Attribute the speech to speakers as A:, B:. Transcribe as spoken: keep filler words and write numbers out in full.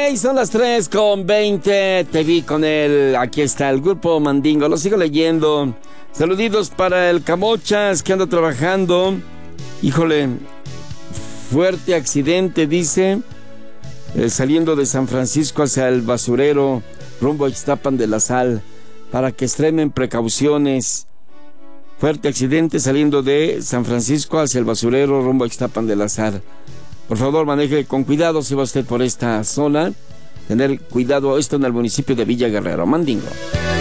A: son las tres con veinte. Te vi con él. Aquí está el grupo Mandingo. Lo sigo leyendo. Saluditos para el Camochas que anda trabajando. Híjole, fuerte accidente, dice. Eh, saliendo de San Francisco hacia el basurero, rumbo a Ixtapan de la Sal. Para que extremen precauciones. Fuerte accidente saliendo de San Francisco hacia el basurero, rumbo a Ixtapan de la Sal. Por favor, maneje con cuidado si va usted por esta zona. Tener cuidado, esto en el municipio de Villa Guerrero. Mandingo.